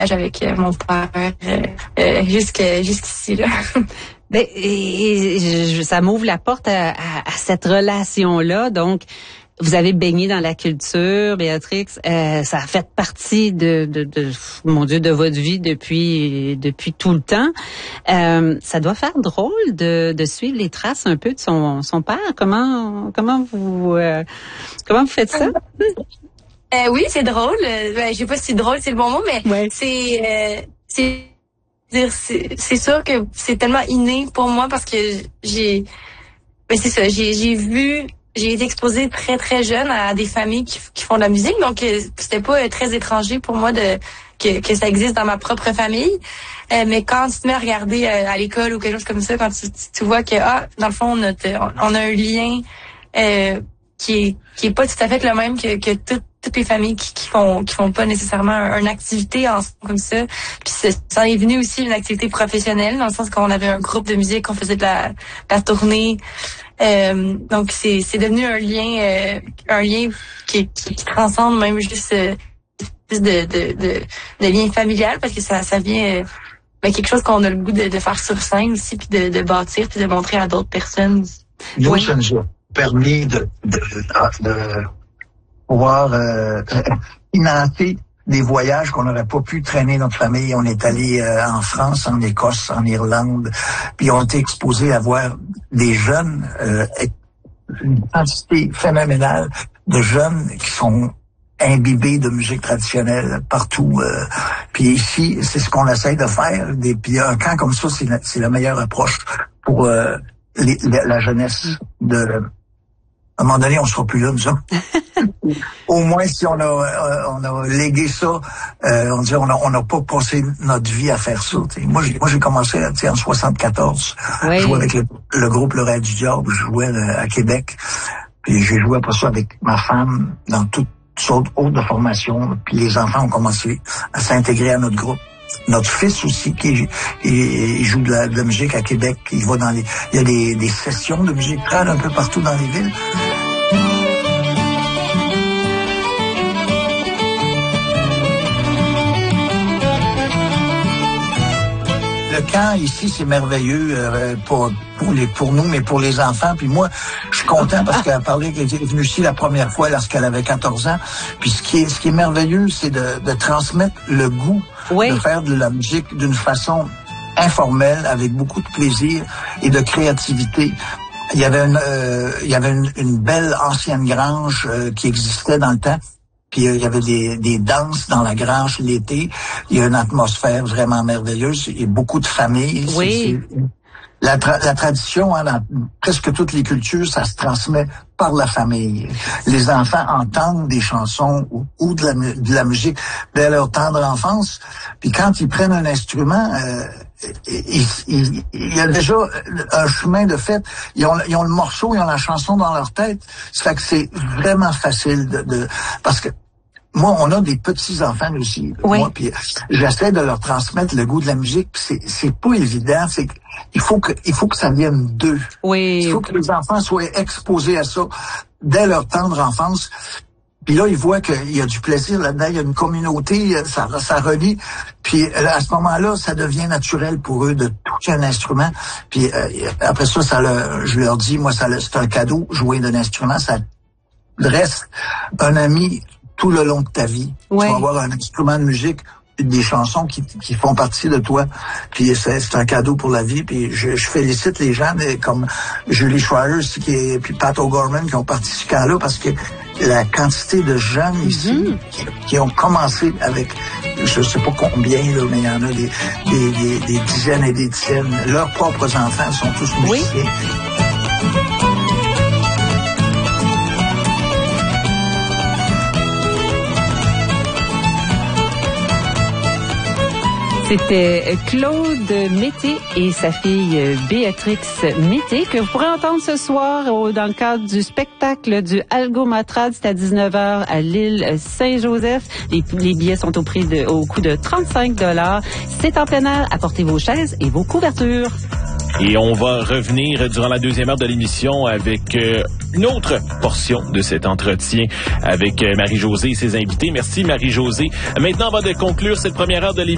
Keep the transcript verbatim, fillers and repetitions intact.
avec euh, mon père euh, euh, jusqu'à jusqu'ici là. Ben, et, et, je, ça m'ouvre la porte à, à, à cette relation-là. Donc, vous avez baigné dans la culture, Béatrix. Euh, ça a fait partie de, de, de, mon Dieu, de votre vie depuis depuis tout le temps. Euh, ça doit faire drôle de, de suivre les traces un peu de son, son père. Comment comment vous euh, comment vous faites ça? Euh, oui, c'est drôle. Ben, je sais pas si drôle c'est le bon mot, mais ouais. c'est euh, c'est c'est c'est sûr que c'est tellement inné pour moi parce que j'ai ben c'est ça, j'ai j'ai vu j'ai été exposée très très jeune à des familles qui, qui font de la musique, donc euh, c'était pas euh, très étranger pour moi de que que ça existe dans ma propre famille. Euh, mais quand tu te mets à regarder euh, à l'école ou quelque chose comme ça, quand tu tu vois que ah dans le fond on a on a un lien euh, qui est qui est pas tout à fait le même que que tout toutes les familles qui, qui font qui font pas nécessairement une activité ensemble comme ça. Puis ça en est venu aussi une activité professionnelle, dans le sens qu'on avait un groupe de musique, on faisait de la, de la tournée. Euh, donc c'est c'est devenu un lien euh, un lien qui, qui, qui transcende même juste euh, plus de, de, de, de lien familial, parce que ça ça vient euh, ben, quelque chose qu'on a le goût de, de faire sur scène aussi, puis de, de bâtir, puis de montrer à d'autres personnes. Nous, oui. Ça nous a permis de, de, de, de pouvoir euh, financer des voyages qu'on n'aurait pas pu traîner notre famille. On est allé euh, en France, en Écosse, en Irlande, puis on a été exposés à voir des jeunes, euh, une quantité phénoménale de jeunes qui sont imbibés de musique traditionnelle partout. Euh, puis ici, c'est ce qu'on essaie de faire. Des, puis un camp comme ça, c'est la, c'est la meilleure approche pour euh, les, la, la jeunesse de... À un moment donné, on sera plus là, nous autres. Au moins, si on a, euh, on a légué ça, euh, on dit, on a, on n'a pas passé notre vie à faire ça. T'sais. Moi, j'ai, moi, j'ai commencé en soixante-quatorze. Oui. Je jouais avec le, le groupe Le Rêve du Diable. Je jouais euh, à Québec. Puis j'ai joué après ça avec ma femme dans toutes sortes autres formations. Puis les enfants ont commencé à s'intégrer à notre groupe. Notre fils aussi, qui il, il joue de la, de la musique à Québec, il va dans les, il y a des, des sessions de musique trad un peu partout dans les villes. Le camp ici, c'est merveilleux euh, pour, pour, les, pour nous, mais pour les enfants. Puis moi, je suis content parce qu'elle a parlé qu'elle est venue ici la première fois lorsqu'elle avait quatorze ans. Puis ce qui est, ce qui est merveilleux, c'est de, de transmettre le goût oui. de faire de la musique d'une façon informelle, avec beaucoup de plaisir et de créativité. Il y avait une, euh, il y avait une, une belle ancienne grange euh, qui existait dans le temps. Puis il y avait des, des danses dans la grange l'été. Il y a une atmosphère vraiment merveilleuse. Il y a beaucoup de familles. Oui. C'est, c'est, la, tra- la tradition, hein, dans presque toutes les cultures, ça se transmet par la famille. Les enfants entendent des chansons ou, ou de, la, de la musique dès leur tendre enfance. Puis quand ils prennent un instrument, euh, il, il, il y a déjà un chemin de fait. Ils ont, ils ont le morceau, ils ont la chanson dans leur tête. Ça fait que c'est vraiment facile de, de parce que moi, on a des petits-enfants aussi. Oui. Moi, puis j'essaie de leur transmettre le goût de la musique. Puis c'est, c'est pas évident. C'est il faut que, il faut que ça vienne d'eux. Oui. Il faut que les enfants soient exposés à ça dès leur tendre enfance. Puis là, ils voient qu'il y a du plaisir là-dedans. Il y a une communauté, ça, ça relie. Puis à ce moment-là, ça devient naturel pour eux de toucher un instrument. Puis euh, après ça, ça le, je leur dis, moi, ça, c'est un cadeau, jouer d'un instrument. Ça reste un ami tout le long de ta vie. Ouais. Tu vas avoir un instrument de musique, des chansons qui, qui font partie de toi. Puis c'est, c'est un cadeau pour la vie. Puis je, je félicite les gens mais comme Julie Schreier qui est, puis Pat O'Gorman qui ont participé à là parce que la quantité de jeunes mm-hmm. ici qui, qui ont commencé avec je sais pas combien là, mais il y en a des, des, des, des dizaines et des dizaines. Leurs propres enfants sont tous musiciens. Oui. C'était Claude Mété et sa fille Béatrix Mété que vous pourrez entendre ce soir au, dans le cadre du spectacle du Algomatrad. C'est à dix-neuf heures à l'île Saint-Joseph. Les, les billets sont au prix de, au coût de trente-cinq dollars. C'est en plein air. Apportez vos chaises et vos couvertures. Et on va revenir durant la deuxième heure de l'émission avec euh, une autre portion de cet entretien avec euh, Marie-Josée et ses invités. Merci Marie-Josée. Maintenant, on va de conclure cette première heure de l'émission.